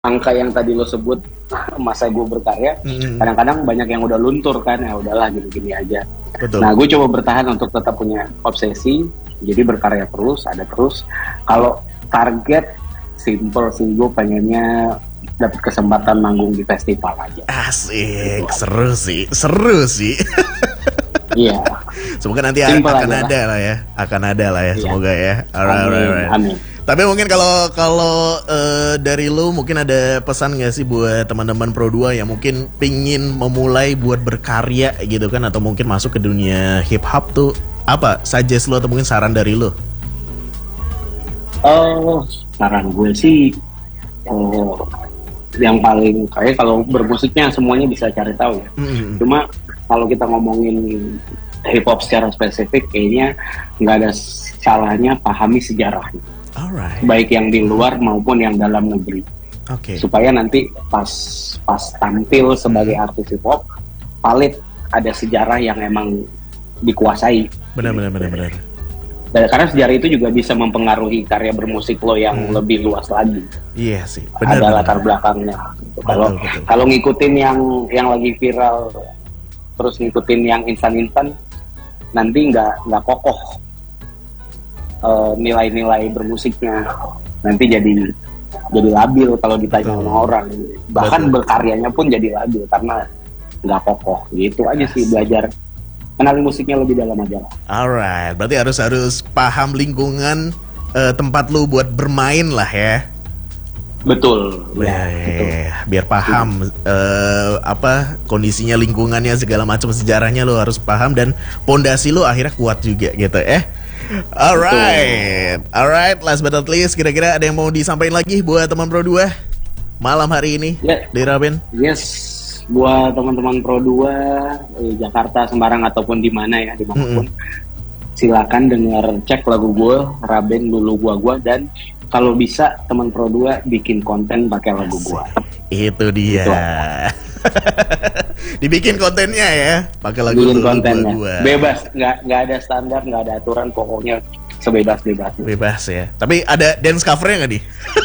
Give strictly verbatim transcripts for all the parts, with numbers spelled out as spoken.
angka yang tadi lo sebut masa gue berkarya, hmm. kadang-kadang banyak yang udah luntur kan, ya udahlah gini-gini aja. Betul. Nah gue coba bertahan untuk tetap punya obsesi, jadi berkarya terus, ada terus. Kalau target simple sih, gue pengennya dapat kesempatan manggung di festival aja. Asik, seru sih, seru sih. Iya. Semoga nanti simple akan ada lah ya, akan ada lah ya, iya. Semoga ya. Alright, amin, alright. amin. Tapi mungkin kalau kalau uh, dari lu mungkin ada pesan gak sih buat teman-teman Pro dua yang mungkin pingin memulai buat berkarya gitu kan, atau mungkin masuk ke dunia hip hop tuh, apa suggest lu atau mungkin saran dari lu? Oh, saran gue sih oh, yang paling kayak kalau bermusiknya semuanya bisa cari tahu ya. Mm-hmm. Cuma kalau kita ngomongin hip hop secara spesifik, kayaknya nggak ada salahnya pahami sejarahnya. Alright. Baik yang di luar maupun yang dalam negeri. Oke. Okay. Supaya nanti pas pas tampil sebagai artis hip hop, valid, ada sejarah yang emang dikuasai. Benar benar benar benar. Dan karena sejarah itu juga bisa mempengaruhi karya bermusik lo yang hmm. lebih luas lagi. Iya sih. Benar. Ada benar. Latar belakangnya. Kalau kalau ngikutin yang yang lagi viral, terus ngikutin yang instan-instan, nanti nggak nggak kokoh. Uh, nilai-nilai bermusiknya, nanti jadi jadi labil kalau ditanya sama orang, bahkan betul. Berkaryanya pun jadi labil karena nggak kokoh. Gitu aja sih, belajar kenali musiknya lebih dalam aja. Alright, berarti harus harus paham lingkungan uh, tempat lu buat bermain lah ya. Betul, ya, betul. Biar paham uh, apa kondisinya, lingkungannya, segala macam sejarahnya lu harus paham, dan pondasi lu akhirnya kuat juga gitu ya. Alright, alright. Last but not least, kira-kira ada yang mau disampaikan lagi buat teman Pro dua malam hari ini yeah. di Raben? Yes, buat teman-teman Pro dua di Jakarta, Semarang ataupun di mana ya, dimanapun, mm-hmm. silakan dengar, cek lagu gue Raben Dulu Gua Gua, dan kalau bisa teman Pro dua bikin konten pakai lagu gue. Itu dia. Itu dibikin kontennya ya, pakai lagu bikin kontennya gua, gua. Bebas, nggak nggak ada standar, nggak ada aturan, pokoknya sebebas bebas. Bebas ya. Tapi ada dance covernya nggak nih?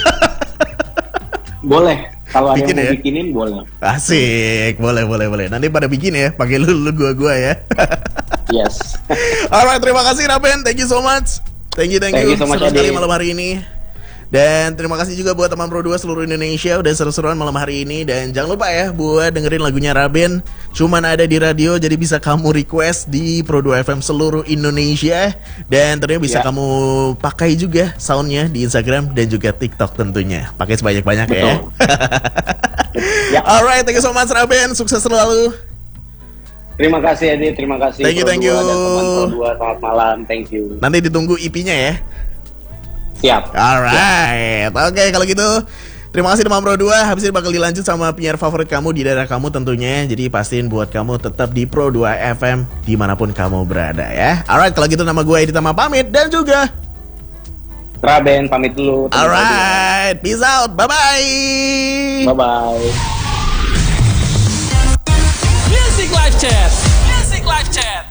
Boleh, kalau ada yang mau ya? Bikinin boleh. Asik, boleh boleh boleh. Nanti pada bikin ya, pakai lu lu gua gua ya. Yes. Alright, terima kasih Raben, thank you so much. Thank you thank, thank you, you so much sekali malam hari ini. Dan terima kasih juga buat teman Pro dua seluruh Indonesia udah seru-seruan malam hari ini. Dan jangan lupa ya buat dengerin lagunya Raben, cuman ada di radio, jadi bisa kamu request di Pro dua F M seluruh Indonesia. Dan tentunya bisa yeah. kamu pakai juga soundnya di Instagram dan juga TikTok tentunya. Pakai sebanyak-banyak ya. ya. Alright, thank you so much Raben, sukses selalu. Terima kasih Edi, terima kasih thank you, Pro thank you. dan teman Pro dua, selamat malam, thank you. Nanti ditunggu E P-nya ya. Siap. Alright, oke okay, kalau gitu terima kasih teman Pro dua. Habis ini bakal dilanjut sama penyiar favorit kamu di daerah kamu tentunya. Jadi pastiin buat kamu tetap di Pro dua F M dimanapun kamu berada ya. Alright, kalau gitu nama gue Edi Tama pamit, dan juga Raben pamit dulu. Alright, peace out, bye bye. Bye bye. Music Live Chat, Music Live Chat.